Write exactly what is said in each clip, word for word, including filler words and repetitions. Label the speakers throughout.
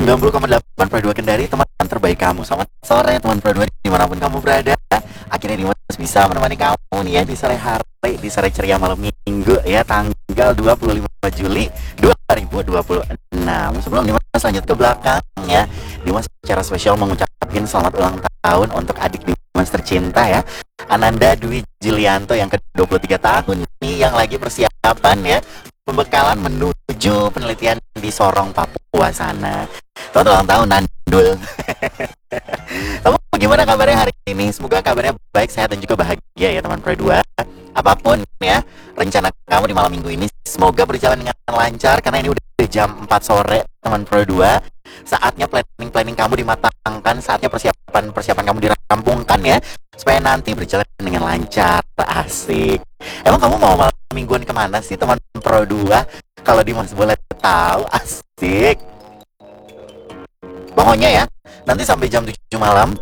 Speaker 1: sembilan puluh koma delapan Pro dua Kendari, teman terbaik kamu. Selamat sore teman Pro dua dimanapun kamu berada. Akhirnya Dimas bisa menemani kamu nih ya di sore hari, di sore ceria malam minggu ya, tanggal dua puluh lima Juli dua ribu dua puluh enam. Sebelum Dimas lanjut ke belakang ya, Dimas secara spesial mengucapkan selamat ulang tahun untuk adik Dimas tercinta ya, Ananda Dwi Jilianto yang ke dua puluh tiga tahun nih, yang lagi persiapan ya pembekalan menuju penelitian di Sorong, Papua sana. Selamat ulang tahun Nandul. Kamu gimana kabarnya hari ini? Semoga kabarnya baik, sehat dan juga bahagia ya teman Pro dua. Apapun ya rencana kamu di malam minggu ini, semoga berjalan dengan lancar, karena ini udah jam empat sore teman Pro dua. Saatnya planning-planning kamu dimatangkan, saatnya persiapan-persiapan kamu dirampungkan ya, supaya nanti berjalan dengan lancar, asik. Emang kamu mau malam mingguan kemana sih teman Pro dua? Kalau Dimas boleh tahu, asik. Pokoknya ya, nanti sampai jam tujuh malam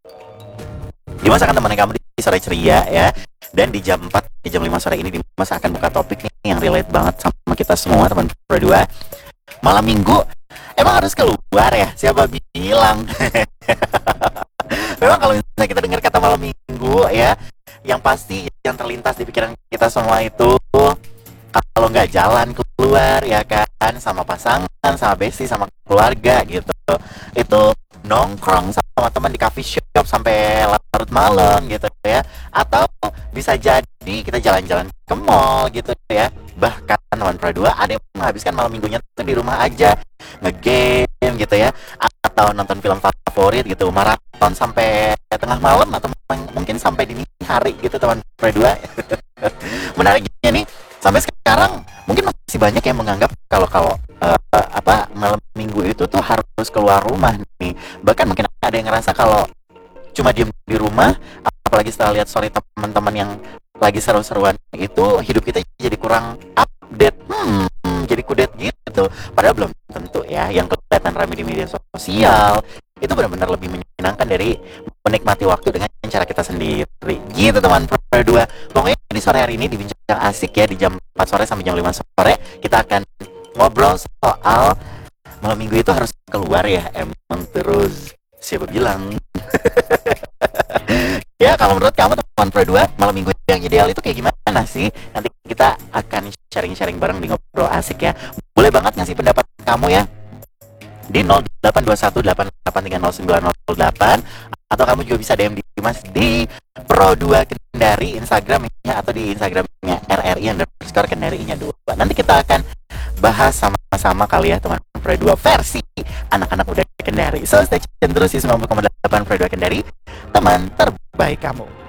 Speaker 1: Dimas akan temani kamu di sore ceria ya. Dan di jam empat, di jam lima sore ini Dimas akan buka topik nih yang relate banget sama kita semua teman Pro dua. Malam minggu emang harus keluar ya? Siapa bilang? Memang kalau misalnya kita dengar kata malam minggu ya, yang pasti yang terlintas di pikiran kita semua itu, kalau nggak jalan keluar ya kan, sama pasangan, sama besti, sama keluarga gitu, itu nongkrong sama teman di coffee shop sampai larut malam gitu ya, atau bisa jadi kita jalan-jalan ke mall gitu ya. Bahkan teman Pro dua ada yang menghabiskan malam minggunya tuh di rumah aja, ngegame gitu ya, atau nonton film favorit gitu, maraton sampai tengah malam atau mungkin sampai dini hari gitu teman Pro dua. Menariknya nih, sampai sekarang mungkin masih banyak yang menganggap kalau kalau uh, apa malam minggu itu tuh harus keluar rumah nih. Bahkan mungkin ada yang ngerasa kalau cuma diem di rumah, apalagi setelah lihat story teman-teman yang lagi seru-seruan itu, hidup kita jadi kurang update, hmm, jadi kudet gitu. Padahal belum tentu ya, yang kelihatan ramai di media sosial itu benar-benar lebih menyenangkan dari menikmati waktu dengan cara kita sendiri gitu teman Pro dua. Pokoknya di sore hari ini di bincang asik ya, di jam empat sore sampai jam lima sore kita akan ngobrol soal malam minggu itu harus keluar ya. Emang terus siapa bilang? Ya, kalau menurut kamu teman Pro dua, malam minggu yang ideal itu kayak gimana sih? Nanti kita akan sharing-sharing bareng di ngobrol asik ya. Boleh banget ngasih pendapat kamu ya di nol delapan dua satu delapan delapan tiga nol sembilan nol delapan, atau kamu juga bisa D M di Mas di Pro dua Kendari Instagramnya, atau di Instagramnya R R I underscore Kendari-nya dua. Nanti kita akan bahas sama-sama kali ya teman Pro dua versi anak-anak muda Kendari. So stay tune terus di sembilan puluh koma delapan Pro dua Kendari, teman terbaik kamu.